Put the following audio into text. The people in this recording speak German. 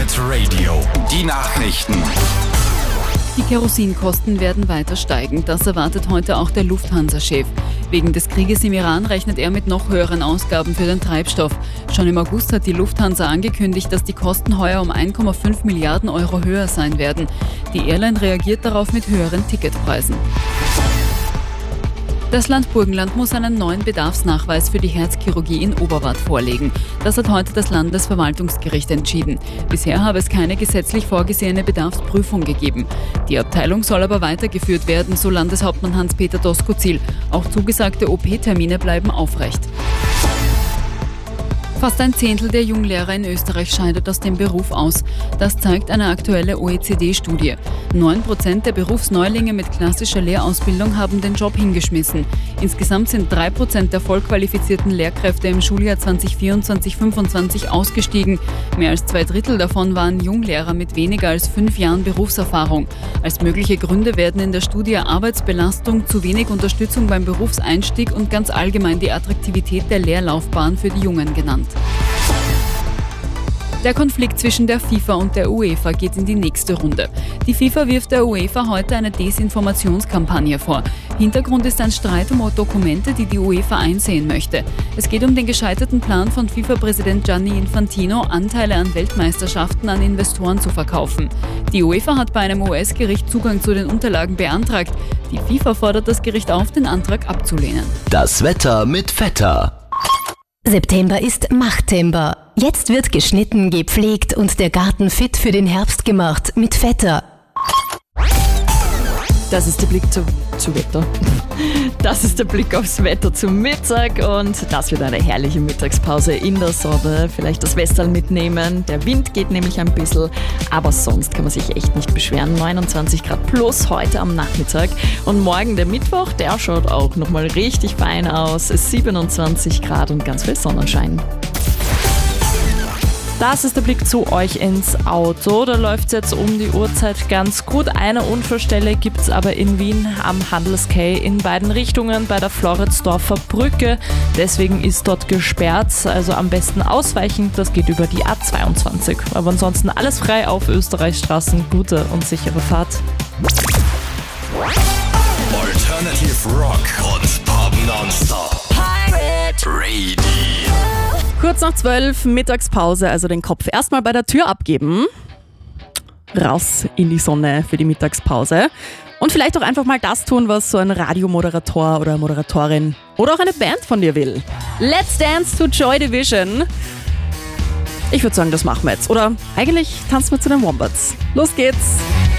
Hit Radio. Die Nachrichten. Die Kerosinkosten werden weiter steigen. Das erwartet heute auch der Lufthansa-Chef. Wegen des Krieges im Iran rechnet er mit noch höheren Ausgaben für den Treibstoff. Schon im August hat die Lufthansa angekündigt, dass die Kosten heuer um 1,5 Milliarden Euro höher sein werden. Die Airline reagiert darauf mit höheren Ticketpreisen. Das Land Burgenland muss einen neuen Bedarfsnachweis für die Herzchirurgie in Oberwart vorlegen. Das hat heute das Landesverwaltungsgericht entschieden. Bisher habe es keine gesetzlich vorgesehene Bedarfsprüfung gegeben. Die Abteilung soll aber weitergeführt werden, so Landeshauptmann Hans-Peter Doskozil. Auch zugesagte OP-Termine bleiben aufrecht. Fast ein Zehntel der Junglehrer in Österreich scheidet aus dem Beruf aus. Das zeigt eine aktuelle OECD-Studie. 9% der Berufsneulinge mit klassischer Lehrausbildung haben den Job hingeschmissen. Insgesamt sind 3% der vollqualifizierten Lehrkräfte im Schuljahr 2024/25 ausgestiegen. Mehr als 2/3 davon waren Junglehrer mit weniger als 5 Jahren Berufserfahrung. Als mögliche Gründe werden in der Studie Arbeitsbelastung, zu wenig Unterstützung beim Berufseinstieg und ganz allgemein die Attraktivität der Lehrlaufbahn für die Jungen genannt. Der Konflikt zwischen der FIFA und der UEFA geht in die nächste Runde. Die FIFA wirft der UEFA heute eine Desinformationskampagne vor. Hintergrund ist ein Streit um Dokumente, die die UEFA einsehen möchte. Es geht um den gescheiterten Plan von FIFA-Präsident Gianni Infantino, Anteile an Weltmeisterschaften an Investoren zu verkaufen. Die UEFA hat bei einem US-Gericht Zugang zu den Unterlagen beantragt. Die FIFA fordert das Gericht auf, den Antrag abzulehnen. Das Wetter mit Vetter. September ist Machtember. Jetzt wird geschnitten, gepflegt und der Garten fit für den Herbst gemacht mit Vetter. Das ist der Blick zu Wetter. Das ist der Blick aufs Wetter zum Mittag und das wird eine herrliche Mittagspause in der Sonne. Vielleicht das Westerl mitnehmen. Der Wind geht nämlich ein bisschen, aber sonst kann man sich echt nicht beschweren. 29 Grad plus heute am Nachmittag und morgen der Mittwoch, der schaut auch nochmal richtig fein aus. 27 Grad und ganz viel Sonnenschein. Das ist der Blick zu euch ins Auto. Da läuft es jetzt um die Uhrzeit ganz gut. Eine Unfallstelle gibt es aber in Wien am Handels-Quai in beiden Richtungen bei der Floridsdorfer Brücke. Deswegen ist dort gesperrt, also am besten ausweichen. Das geht über die A22. Aber ansonsten alles frei auf Österreichstraßen. Gute und sichere Fahrt. Alternative Rock und Pop nonstop. Pirate Radio. Kurz nach 12, Mittagspause, also den Kopf erstmal bei der Tür abgeben. Raus in die Sonne für die Mittagspause. Und vielleicht auch einfach mal das tun, was so ein Radiomoderator oder Moderatorin oder auch eine Band von dir will. Let's Dance to Joy Division. Ich würde sagen, das machen wir jetzt. Oder eigentlich tanzen wir zu den Wombats. Los geht's!